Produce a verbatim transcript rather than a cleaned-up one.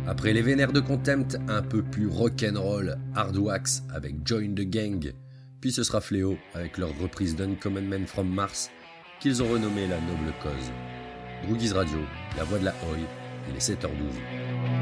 Après les Vénères de Contempt, un peu plus rock'n'roll, Hardwax avec Join the Gang, puis ce sera Fléau avec leur reprise d'Uncommon Men from Mars, qu'ils ont renommé La Noble Cause. Droogies Radio, la voix de la Oi, il est sept heures douze.